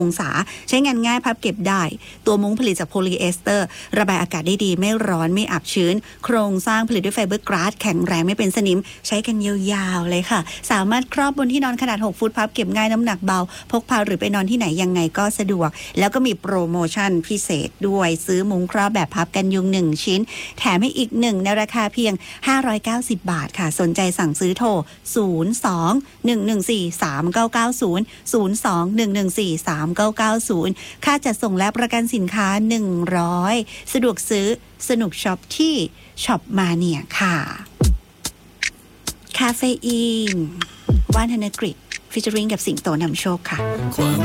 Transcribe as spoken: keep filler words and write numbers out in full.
องศาใช้งานง่ายพับเก็บได้ตัวมุ้งผลิตจากโพลีเอสเตอร์ระบายอากาศได้ดีไม่ร้อนไม่อับชื้นโครงสร้างผลิตด้วยไฟเบอร์กลาสแข็งแรงไม่เป็นสนิมใช้กันยาวๆเลยค่ะสามารถครอบบนที่นอนขนาดหกฟุตพับเก็บง่ายน้ำหนักเบาพกพาหรือไปนอนที่ไหนยังไงก็สะดวกแล้วก็มีโปรโมชั่นพิเศษด้วยซื้อมุ้งครอบแบบพับกันยุงหนึ่งชิ้นแถมให้อีกหนึ่งในราคาเพียงห้าร้อยเก้าสิบบาทค่ะสนใจสั่งซื้อโทรศูนย์ สอง หนึ่ง หนึ่ง สี่ สาม เก้า เก้า ศูนย์ ศูนย์ สอง หนึ่ง หนึ่ง สี่ สาม เก้า เก้า ศูนย์ค่าจัดส่งและประกันสินค้าหนึ่งร้อยสะดวกซื้อสนุกช็อปที่ช็อปมาเนียค่ะคาเฟอีนว่านธนกฤษฟิชเชอริงกับสิงโตนำโชคค่ะ